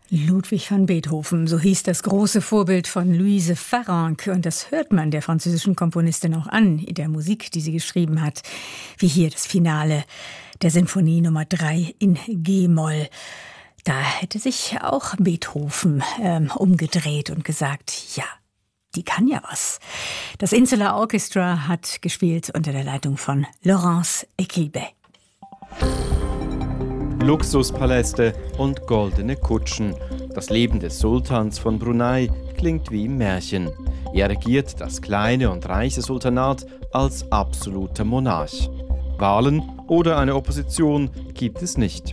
Ludwig van Beethoven, so hieß das große Vorbild von Louise Farrenc. Und das hört man der französischen Komponistin auch an, in der Musik, die sie geschrieben hat. Wie hier das Finale der Sinfonie Nummer 3 in G-Moll. Da hätte sich auch Beethoven umgedreht und gesagt, ja, die kann ja was. Das Insular Orchestra hat gespielt unter der Leitung von Laurence Equilibet. Luxuspaläste und goldene Kutschen. Das Leben des Sultans von Brunei klingt wie im Märchen. Er regiert das kleine und reiche Sultanat als absoluter Monarch. Wahlen oder eine Opposition gibt es nicht.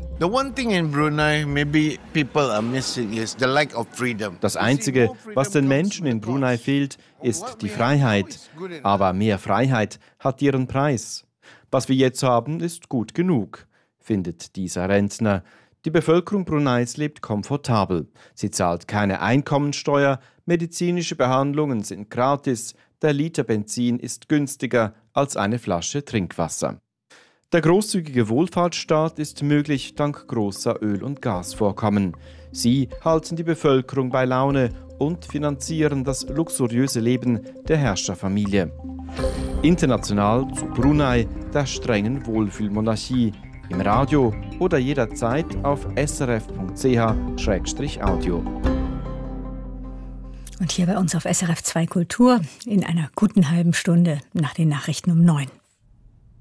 Das Einzige, was den Menschen in Brunei fehlt, ist die Freiheit. Aber mehr Freiheit hat ihren Preis. Was wir jetzt haben, ist gut genug, findet dieser Rentner. Die Bevölkerung Bruneis lebt komfortabel. Sie zahlt keine Einkommensteuer, medizinische Behandlungen sind gratis, der Liter Benzin ist günstiger als eine Flasche Trinkwasser. Der großzügige Wohlfahrtsstaat ist möglich dank großer Öl- und Gasvorkommen. Sie halten die Bevölkerung bei Laune und finanzieren das luxuriöse Leben der Herrscherfamilie. International zu Brunei, der strengen Wohlfühlmonarchie. Im Radio oder jederzeit auf srf.ch/audio. Und hier bei uns auf SRF 2 Kultur in einer guten halben Stunde nach den Nachrichten um 9.